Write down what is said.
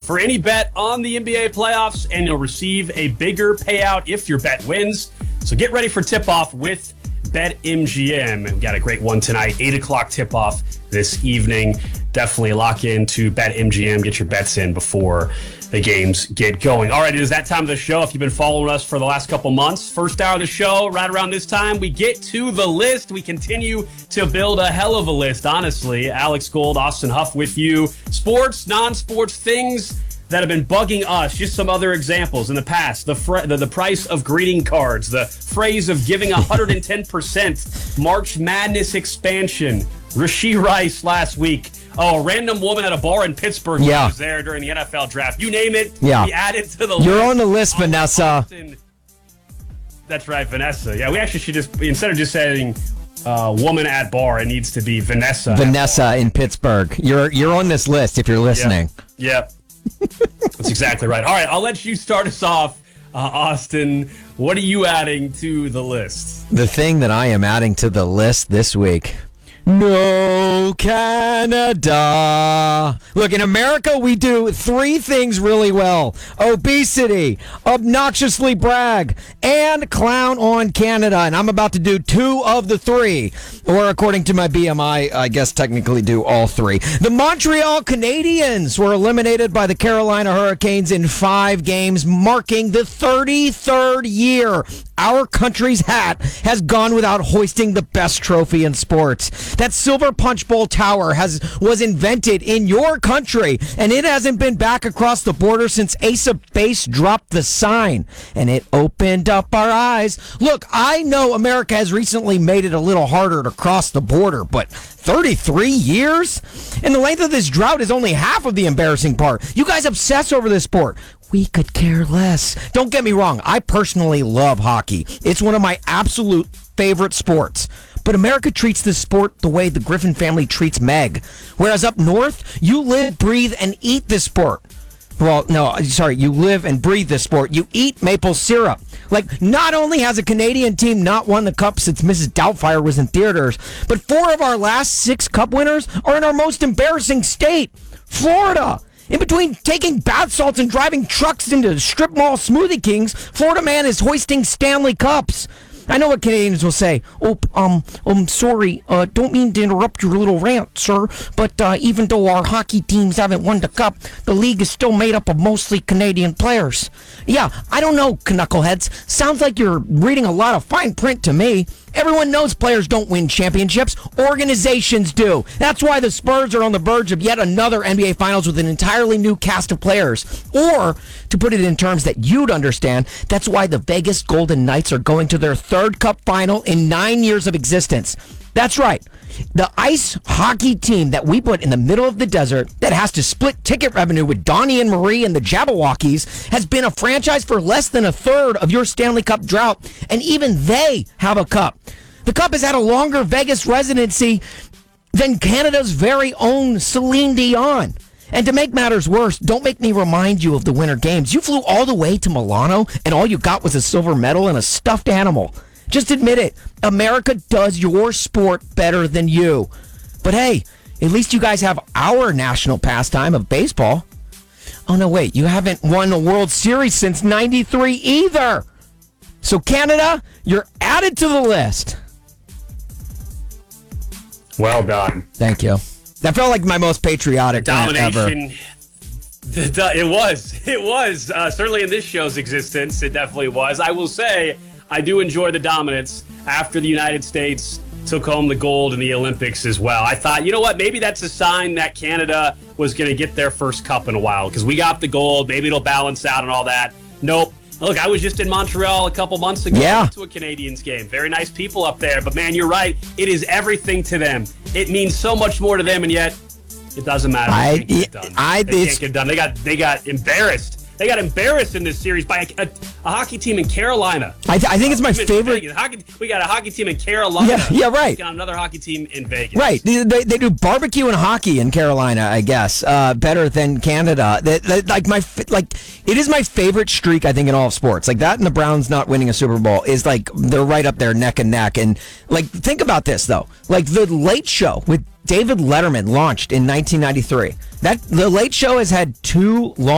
for any bet on the NBA playoffs, and you'll receive a bigger payout if your bet wins. So get ready for tip-off with BetMGM. We've got a great one tonight, 8 o'clock tip-off this evening. Definitely lock into BetMGM. Get your bets in before the games get going. All right, it is that time of the show. If you've been following us for the last couple months, first hour of the show, right around this time, we get to the list. We continue to build a hell of a list, honestly. Alex Gold, Austin Huff with you. Sports, non-sports, things that have been bugging us. Just some other examples in the past. The price of greeting cards. The phrase of giving 110%. March Madness expansion. Rashee Rice last week. Oh, a random woman at a bar in Pittsburgh was there during the NFL draft. You name it, we added to the list. You're on the list, Vanessa. Austin. That's right, Vanessa. Yeah, we actually should just, instead of just saying woman at bar, it needs to be Vanessa. Vanessa in Pittsburgh. You're on this list if you're listening. Yep. That's exactly right. All right, I'll let you start us off, Austin. What are you adding to the list? The thing that I am adding to the list this week. No Canada. Look, in America, we do 3 things really well. Obesity, obnoxiously brag, and clown on Canada. And I'm about to do 2 of the 3. Or according to my BMI, I guess technically do all 3. The Montreal Canadiens were eliminated by the Carolina Hurricanes in 5 games, marking the 33rd year our country's hat has gone without hoisting the best trophy in sports. That silver punch bowl tower was invented in your country, and it hasn't been back across the border since Ace of Base dropped the sign, and it opened up our eyes. Look, I know America has recently made it a little harder to cross the border, but 33 years? And the length of this drought is only half of the embarrassing part. You guys obsess over this sport. We could care less. Don't get me wrong. I personally love hockey. It's one of my absolute favorite sports. But America treats this sport the way the Griffin family treats Meg. Whereas up north, you live, breathe, and eat this sport. Well, no, sorry, you live and breathe this sport. You eat maple syrup. Like, not only has a Canadian team not won the cup since Mrs. Doubtfire was in theaters, but 4 of our last 6 cup winners are in our most embarrassing state, Florida. In between taking bath salts and driving trucks into strip mall Smoothie Kings, Florida man is hoisting Stanley Cups. I know what Canadians will say. Sorry, don't mean to interrupt your little rant, sir, but even though our hockey teams haven't won the cup, the league is still made up of mostly Canadian players. Yeah, I don't know, knuckleheads. Sounds like you're reading a lot of fine print to me. Everyone knows players don't win championships. Organizations do. That's why the Spurs are on the verge of yet another NBA Finals with an entirely new cast of players. Or, to put it in terms that you'd understand, that's why the Vegas Golden Knights are going to their 3rd cup final in 9 years of existence. That's right. The ice hockey team that we put in the middle of the desert that has to split ticket revenue with Donnie and Marie and the Jabberwockies has been a franchise for less than a third of your Stanley Cup drought, and even they have a cup. The cup has had a longer Vegas residency than Canada's very own Celine Dion. And to make matters worse, don't make me remind you of the Winter Games. You flew all the way to Milano, and all you got was a silver medal and a stuffed animal. Just admit it. America does your sport better than you. But hey, at least you guys have our national pastime of baseball. Oh, no, wait. You haven't won a World Series since '93 either. So, Canada, you're added to the list. Well done. Thank you. That felt like my most patriotic rant ever. It was. Certainly in this show's existence, it definitely was. I will say, I do enjoy the dominance after the United States took home the gold in the Olympics as well. I thought, you know what, maybe that's a sign that Canada was going to get their first cup in a while because we got the gold. Maybe it'll balance out and all that. Nope. Look, I was just in Montreal a couple months ago to a Canadiens game. Very nice people up there. But, man, you're right. It is everything to them. It means so much more to them, and yet it doesn't matter. They can't get done. They got embarrassed. They got embarrassed in this series by a hockey team in Carolina. I think it's my favorite. We got a hockey team in Carolina. Yeah, right. We got another hockey team in Vegas. Right. They do barbecue and hockey in Carolina, I guess, better than Canada. It is my favorite streak, I think, in all of sports. Like that and the Browns not winning a Super Bowl is like they're right up there neck and neck. And like think about this, though. Like the Late Show with David Letterman launched in 1993. The Late Show has had 2 long